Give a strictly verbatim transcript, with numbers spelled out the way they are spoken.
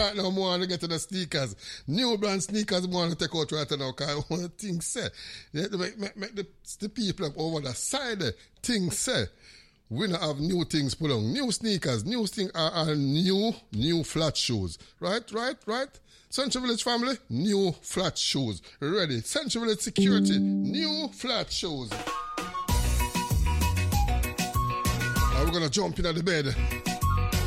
right now, more want to get to the sneakers. New brand sneakers, more want to take out right now, because I want to think, say, yeah, make, make, make the, the people up over the side, think, say, we don't have new things put on. New sneakers, new things are, are new, new flat shoes. Right, right, right? Central Village family, new flat shoes. Ready. Central Village security, new flat shoes. Now we're going to jump in at the bed.